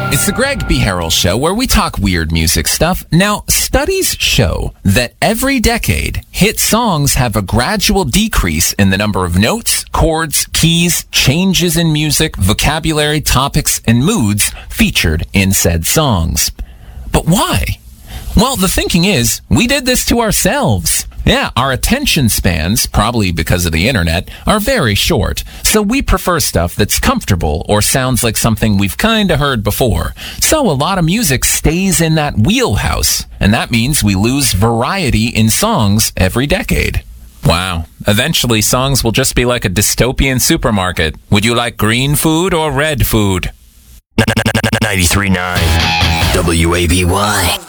It's the Greg B. Harrell Show, where we talk weird music stuff. Now, studies show that every decade, hit songs have a gradual decrease in the number of notes, chords, keys, changes in music, vocabulary, topics, and moods featured in said songs. But why? Well, the thinking is, we did this to ourselves. Yeah, our attention spans, probably because of the internet, are very short, so we prefer stuff that's comfortable or sounds like something we've kinda heard before. So a lot of music stays in that wheelhouse, and that means we lose variety in songs every decade. Wow. Eventually, songs will just be like a dystopian supermarket. Would you like green food or red food? 93.9 WABY.